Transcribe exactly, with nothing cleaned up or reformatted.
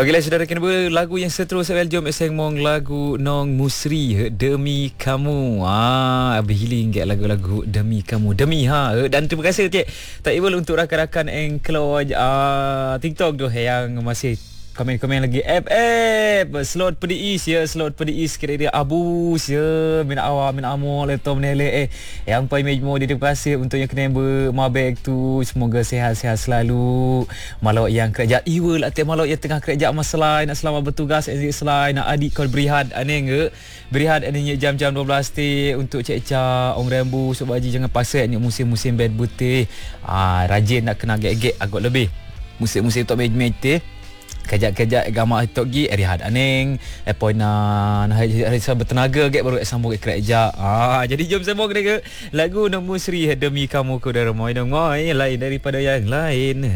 Okeylah saudara kena lagu yang seterusnya, jom sembang lagu Nong Musri Demi Kamu. Ah, berhiling ke lagu-lagu Demi Kamu. Demi ha. Dan terima kasih Cik Tak Iwal untuk rakan-rakan yang keluar uh, TikTok tu yang masih komen-komen lagi F F slot pedis ya, slot pedis kira dia abus ya, mina awak mina amo letom nele eh yang pai mejmo dia terima kasih untuk yang kena mabek tu, semoga sihat-sihat selalu. Malau yang kerja iwal atik malau yang tengah kerja masalah nak selamat bertugas ezik selai nak adik kau berihad ane nge berihad ane jam-jam dua belas ti untuk cek-cek ong rembu sok baji jangan pasal ni musim-musim bed putih. Ah, rajin nak kena gek-gek agak lebih musim-musim tok mej-mej ti kejap-kejap gamma tok gi rehat aning epoina nah hari bertenaga gek baru sambung ke kerja. Ah, jadi jom sambung ke lagu Nong Musri Demi Kamu ku darmoy dong moy lain daripada yang lain.